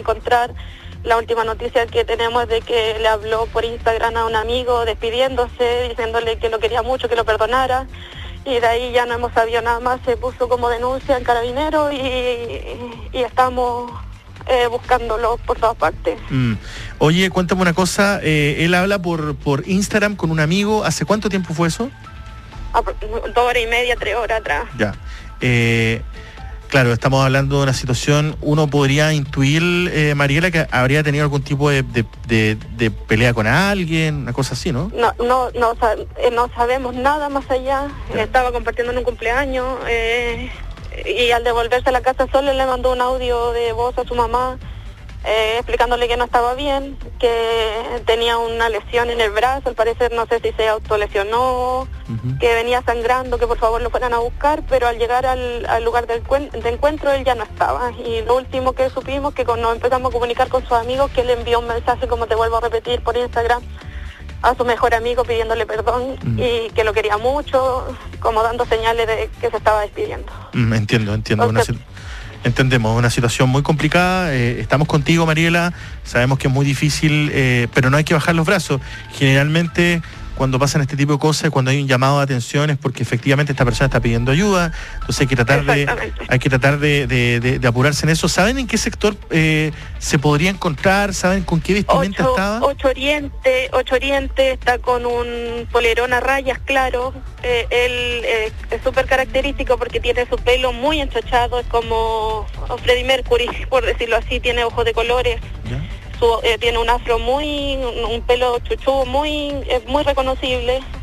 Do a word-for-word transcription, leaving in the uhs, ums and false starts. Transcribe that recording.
encontrar. La última noticia que tenemos es de que le habló por Instagram a un amigo despidiéndose, diciéndole que lo quería mucho, que lo perdonara, y de ahí ya no hemos sabido nada más. Se puso como denuncia en Carabineros y, y estamos eh, buscándolo por todas partes. Mm. Oye, cuéntame una cosa, eh, él habla por, por Instagram con un amigo. ¿Hace cuánto tiempo fue eso? A, dos horas y media, tres horas atrás. Ya. Eh, claro, estamos hablando de una situación, uno podría intuir, eh, Mariela, que habría tenido algún tipo de, de, de, de pelea con alguien, una cosa así, ¿no? No, no, no, no sabemos nada más allá. Ya. Estaba compartiendo en un cumpleaños eh, y al devolverse a la casa solo le mandó un audio de voz a su mamá eh, explicándole que no estaba bien, que tenía una lesión en el brazo, al parecer no sé si se autolesionó, uh-huh. que venía sangrando, que por favor lo fueran a buscar, pero al llegar al, al lugar del cuen- de encuentro él ya no estaba. Y lo último que supimos, que cuando nos empezamos a comunicar con sus amigos, que él envió un mensaje, como te vuelvo a repetir, por Instagram, a su mejor amigo pidiéndole perdón uh-huh. y que lo quería mucho, como dando señales de que se estaba despidiendo. Mm, entiendo, entiendo. Entonces, una Entendemos, una situación muy complicada, eh, estamos contigo, Mariela, sabemos que es muy difícil, eh, pero no hay que bajar los brazos. Generalmente cuando pasan este tipo de cosas, cuando hay un llamado de atención es porque efectivamente esta persona está pidiendo ayuda, entonces hay que tratar de hay que tratar de, de, de, de apurarse en eso. ¿Saben en qué sector eh, se podría encontrar? ¿Saben con qué vestimenta ocho, estaba? Ocho Oriente, Ocho Oriente está con un polerón a rayas claro, eh, él eh, es súper característico porque tiene su pelo muy enchochado, es como Freddie Mercury, por decirlo así, tiene ojos de colores. ¿Ya? Su, eh, tiene un afro muy, un, un pelo chuchú muy, eh, muy reconocible,